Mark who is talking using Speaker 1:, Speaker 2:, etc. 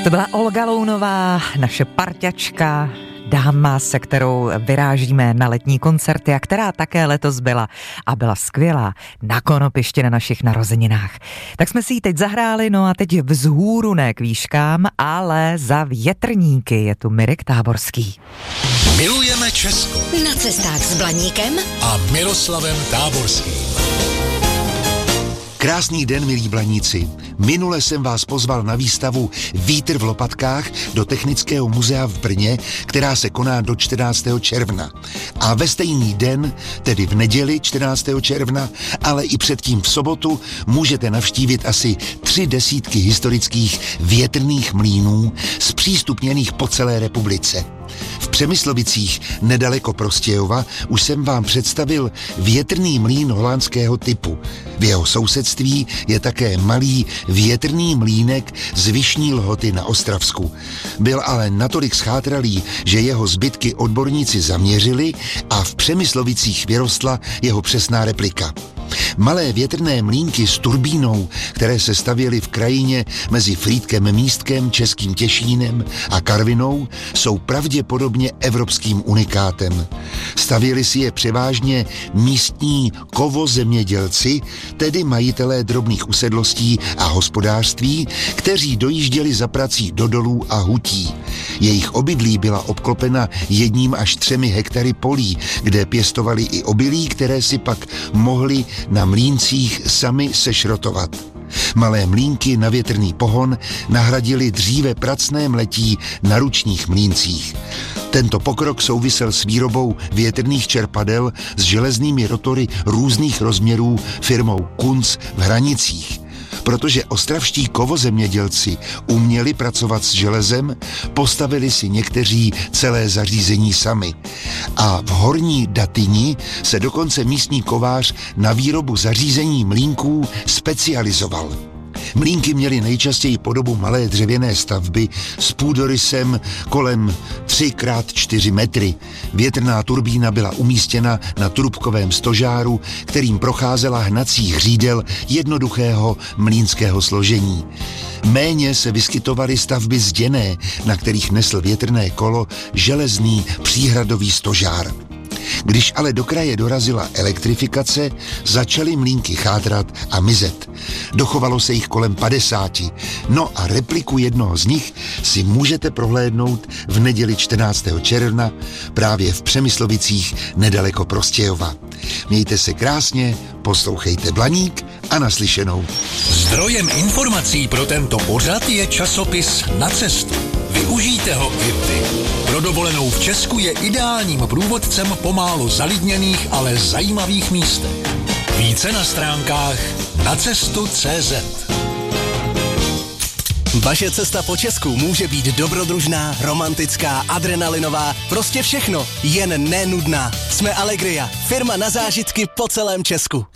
Speaker 1: To byla Olga Lounová, naše parťačka, dáma, se kterou vyrážíme na letní koncerty a která také letos byla a byla skvělá na konopišti na našich narozeninách. Tak jsme si ji teď zahráli, no a teď vzhůru ne k výškám, ale za větrníky. Je tu Mirek Táborský.
Speaker 2: Milujeme Česko.
Speaker 3: Na cestách s Blaníkem
Speaker 2: A Miroslavem Táborským.
Speaker 4: Krásný den, milí blaníci. Minule jsem vás pozval na výstavu Vítr v lopatkách do Technického muzea v Brně, která se koná do 14. června. A ve stejný den, tedy v neděli 14. června, ale i předtím v sobotu, můžete navštívit asi 3 desítky historických větrných mlýnů zpřístupněných po celé republice. V Přemyslovicích, nedaleko Prostějova, už jsem vám představil větrný mlýn holandského typu. V jeho sousedství je také malý větrný mlýnek z Vyšní Lhoty na Ostravsku. Byl ale natolik schátralý, že jeho zbytky odborníci zaměřili a v Přemyslovicích vyrostla jeho přesná replika. Malé větrné mlýnky s turbínou, které se stavěly v krajině mezi Frýdkem Místkem, Českým Těšínem a Karvinou, jsou pravděpodobně evropským unikátem. Stavěli si je převážně místní kovozemědělci, tedy majitelé drobných usedlostí a hospodářství, kteří dojížděli za prací do dolů a hutí. Jejich obydlí byla obklopena 1 až 3 hektary polí, kde pěstovali i obilí, které si pak mohli na mlýncích sami sešrotovat. Malé mlýnky na větrný pohon nahradili dříve pracné mletí na ručních mlýncích. Tento pokrok souvisel s výrobou větrných čerpadel s železnými rotory různých rozměrů firmou Kunz v Hranicích. Protože ostravští kovozemědělci uměli pracovat s železem, postavili si někteří celé zařízení sami. A v Horní Datyni se dokonce místní kovář na výrobu zařízení mlýnků specializoval. Mlýnky měly nejčastěji podobu malé dřevěné stavby s půdorysem kolem 3x4 metry. Větrná turbína byla umístěna na trubkovém stožáru, kterým procházela hnací hřídel jednoduchého mlýnského složení. Méně se vyskytovaly stavby zděné, na kterých nesl větrné kolo železný příhradový stožár. Když ale do kraje dorazila elektrifikace, začaly mlýnky chátrat a mizet. Dochovalo se jich kolem 50. No a repliku jednoho z nich si můžete prohlédnout v neděli 14. června právě v Přemyslovicích nedaleko Prostějova. Mějte se krásně, poslouchejte Blaník a naslyšenou.
Speaker 2: Zdrojem informací pro tento pořad je časopis Na cestu. Využijte ho i vy. Pro dovolenou v Česku je ideálním průvodcem po málo zalidněných, ale zajímavých místech. Více na stránkách nacestu.cz.
Speaker 5: Vaše cesta po Česku může být dobrodružná, romantická, adrenalinová, prostě všechno, jen nenudná. Jsme Allegria, firma na zážitky po celém Česku.